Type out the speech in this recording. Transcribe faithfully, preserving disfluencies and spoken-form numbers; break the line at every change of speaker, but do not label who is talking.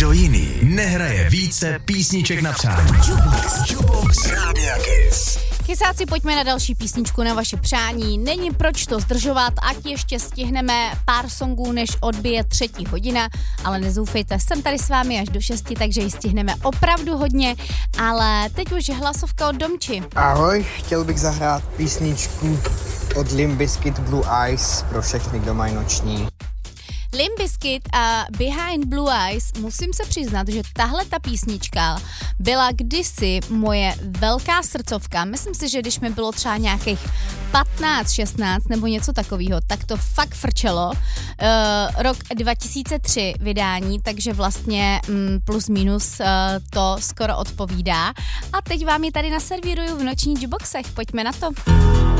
Nikdo jiný nehraje více písniček na přání. Jukebox, Jukebox Rádia Kiss.
Kysáci, pojďme na další písničku na vaše přání. Není proč to zdržovat, ať ještě stihneme pár songů, než odbije třetí hodina, ale nezoufejte, jsem tady s vámi až do šesti, takže ji stihneme opravdu hodně, ale teď už hlasovka od Domči.
Ahoj, chtěl bych zahrát písničku od Limp Bizkit Blue Eyes pro všechny, kdo mají noční.
Limp Bizkit a Behind Blue Eyes, musím se přiznat, že tahle ta písnička byla kdysi moje velká srdcovka. Myslím si, že když mi bylo třeba nějakých patnáct, šestnáct nebo něco takového, tak to fakt frčelo. Uh, rok dva tisíce tři vydání, takže vlastně mm, plus minus uh, to skoro odpovídá. A teď vám je tady naservíruju v nočních jukeboxech, pojďme na to.